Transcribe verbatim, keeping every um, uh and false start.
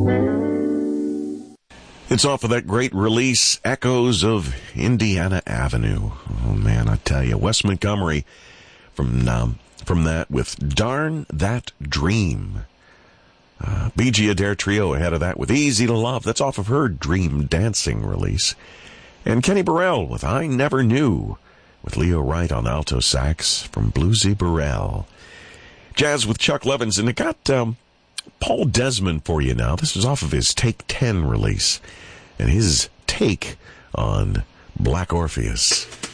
It's off of that great release, Echoes of Indiana Avenue. Oh, man, I tell you. Wes Montgomery from um, from that with Darn That Dream. Uh, B G Adair Trio ahead of that with Easy to Love. That's off of her Dream Dancing release. And Kenny Burrell with I Never Knew, with Leo Wright on alto sax from Bluesy Burrell. Jazz with Chuck Levins, and it got um, Paul Desmond for you now. This is off of his Take ten release, and his take on Black Orpheus.